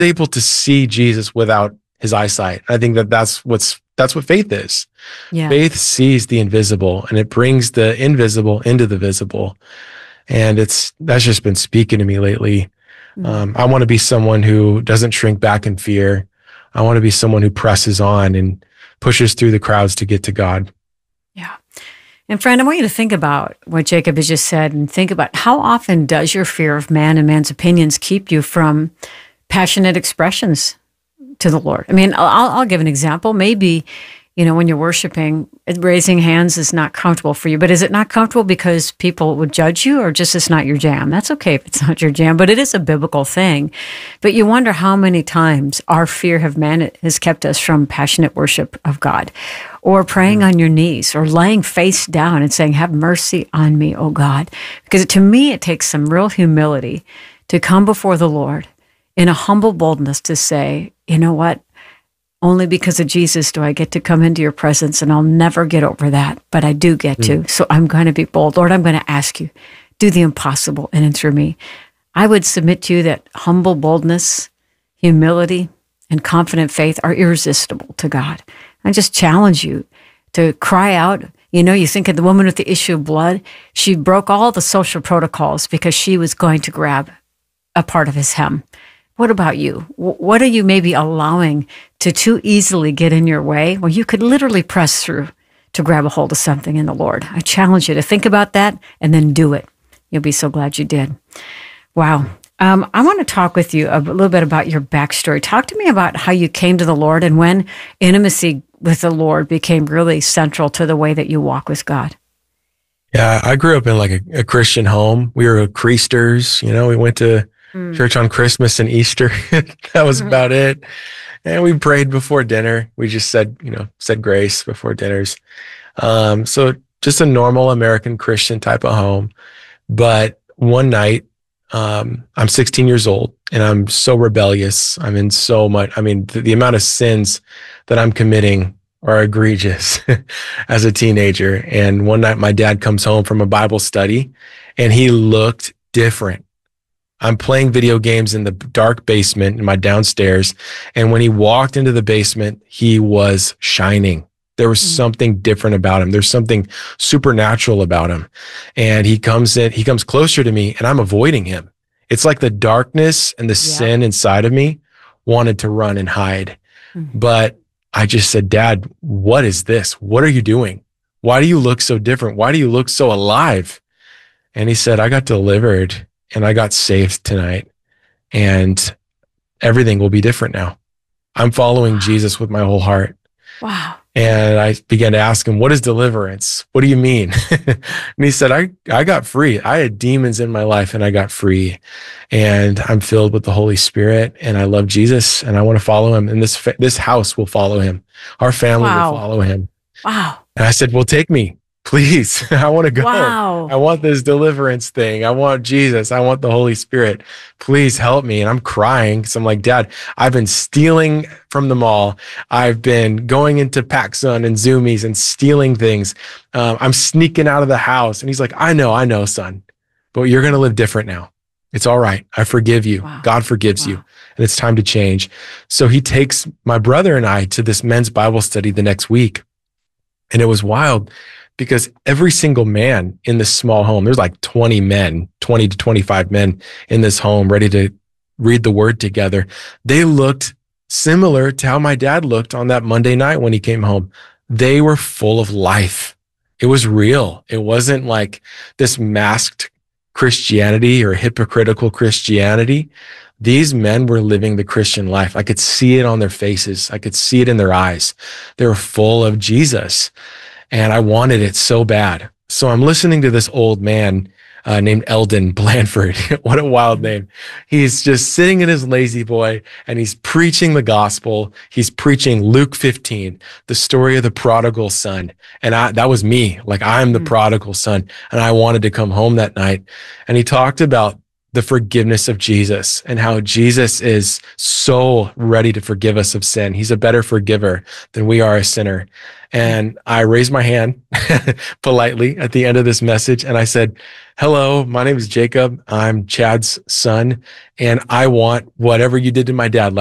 able to see Jesus without his eyesight. I think that's what faith is. Yeah. Faith sees the invisible, and it brings the invisible into the visible. And that's just been speaking to me lately. I want to be someone who doesn't shrink back in fear. I want to be someone who presses on and pushes through the crowds to get to God. Yeah. And friend, I want you to think about what Jacob has just said, and think about how often does your fear of man and man's opinions keep you from passionate expressions to the Lord? I mean, I'll give an example. Maybe, when you're worshiping, raising hands is not comfortable for you, but is it not comfortable because people would judge you, or just it's not your jam? That's okay if it's not your jam, but it is a biblical thing. But you wonder how many times our fear of man has kept us from passionate worship of God, or praying on your knees, or laying face down and saying, have mercy on me, oh God. Because to me, it takes some real humility to come before the Lord in a humble boldness to say, you know what? Only because of Jesus do I get to come into your presence, and I'll never get over that, but I do get to. So I'm going to be bold. Lord, I'm going to ask you, do the impossible in and through me. I would submit to you that humble boldness, humility, and confident faith are irresistible to God. I just challenge you to cry out. You think of the woman with the issue of blood. She broke all the social protocols because she was going to grab a part of his hem. What about you? What are you maybe allowing to too easily get in your way, where you could literally press through to grab a hold of something in the Lord? I challenge you to think about that and then do it. You'll be so glad you did. Wow. I want to talk with you a little bit about your backstory. Talk to me about how you came to the Lord and when intimacy with the Lord became really central to the way that you walk with God. Yeah, I grew up in like a Christian home. We were Creasters, we went to church on Christmas and Easter. That was about it. And we prayed before dinner. We just said grace before dinners. So just a normal American Christian type of home. But one night, I'm 16 years old and I'm so rebellious. I'm in so much, the amount of sins that I'm committing are egregious as a teenager. And one night my dad comes home from a Bible study and he looked different. I'm playing video games in the dark basement in my downstairs. And when he walked into the basement, he was shining. There was something different about him. There's something supernatural about him. And he comes closer to me and I'm avoiding him. It's like the darkness and the sin inside of me wanted to run and hide. But I just said, Dad, what is this? What are you doing? Why do you look so different? Why do you look so alive? And he said, I got delivered and I got saved tonight, and everything will be different now. I'm following Jesus with my whole heart. Wow. And I began to ask him, what is deliverance? What do you mean? And he said, I got free. I had demons in my life and I got free, and I'm filled with the Holy Spirit, and I love Jesus and I want to follow him. And this house will follow him. Our family will follow him. Wow. And I said, well, take me. Please, I want to go. Wow. I want this deliverance thing. I want Jesus. I want the Holy Spirit. Please help me. And I'm crying because I'm like, Dad, I've been stealing from the mall. I've been going into PacSun and Zoomies and stealing things. I'm sneaking out of the house. And he's like, I know, son, but you're going to live different now. It's all right. I forgive you. Wow. God forgives you. And it's time to change. So he takes my brother and I to this men's Bible study the next week. And it was wild, because every single man in this small home, there's like 20 to 25 men in this home ready to read the word together. They looked similar to how my dad looked on that Monday night when he came home. They were full of life. It was real. It wasn't like this masked Christianity or hypocritical Christianity. These men were living the Christian life. I could see it on their faces. I could see it in their eyes. They were full of Jesus. And I wanted it so bad. So I'm listening to this old man named Eldon Blanford. What a wild name. He's just sitting in his lazy boy and he's preaching the gospel. He's preaching Luke 15, the story of the prodigal son. And that was me. Like, I'm the prodigal son. And I wanted to come home that night. And he talked about the forgiveness of Jesus and how Jesus is so ready to forgive us of sin. He's a better forgiver than we are a sinner. And I raised my hand politely at the end of this message. And I said, hello, my name is Jacob. I'm Chad's son. And I want whatever you did to my dad